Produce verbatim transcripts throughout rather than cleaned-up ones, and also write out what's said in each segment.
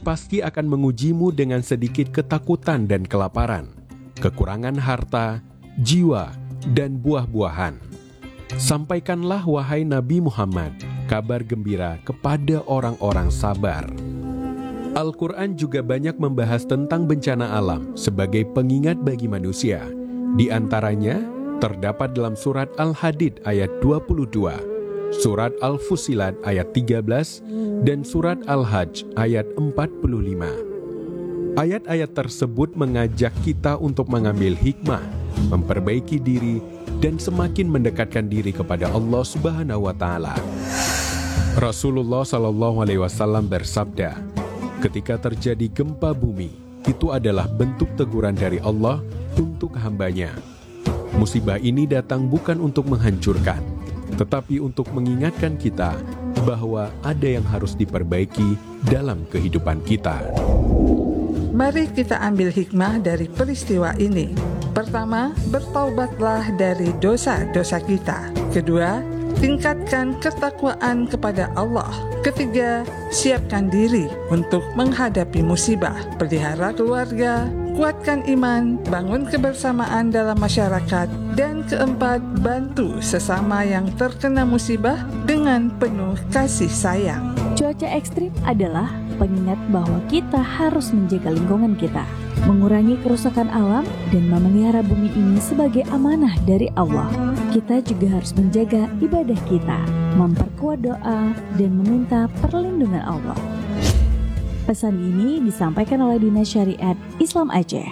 pasti akan mengujimu dengan sedikit ketakutan dan kelaparan, kekurangan harta, jiwa, dan buah-buahan. Sampaikanlah wahai Nabi Muhammad, kabar gembira kepada orang-orang sabar. Al-Quran juga banyak membahas tentang bencana alam sebagai pengingat bagi manusia. Di antaranya, terdapat dalam surat Al-Hadid ayat dua puluh dua, surat Al-Fusilat ayat tiga belas, dan surat Al-Hajj ayat empat puluh lima. Ayat-ayat tersebut mengajak kita untuk mengambil hikmah, memperbaiki diri, dan semakin mendekatkan diri kepada Allah Subhanahu wa Ta'ala. Rasulullah Shallallahu Alaihi Wasallam bersabda, ketika terjadi gempa bumi, itu adalah bentuk teguran dari Allah untuk hambanya. Musibah ini datang bukan untuk menghancurkan, tetapi untuk mengingatkan kita bahwa ada yang harus diperbaiki dalam kehidupan kita. Mari kita ambil hikmah dari peristiwa ini. Pertama, bertaubatlah dari dosa-dosa kita. Kedua, tingkatkan ketakwaan kepada Allah. Ketiga, siapkan diri untuk menghadapi musibah. Pelihara keluarga, kuatkan iman, bangun kebersamaan dalam masyarakat. Dan keempat, bantu sesama yang terkena musibah dengan penuh kasih sayang. Cuaca ekstrim adalah pengingat bahwa kita harus menjaga lingkungan kita, mengurangi kerusakan alam, dan memelihara bumi ini sebagai amanah dari Allah. Kita juga harus menjaga ibadah kita, memperkuat doa, dan meminta perlindungan Allah. Pesan ini disampaikan oleh Dinas Syariat Islam Aceh.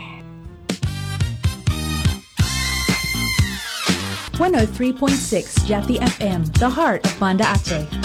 one oh three point six Jati F M, the heart of Banda Aceh.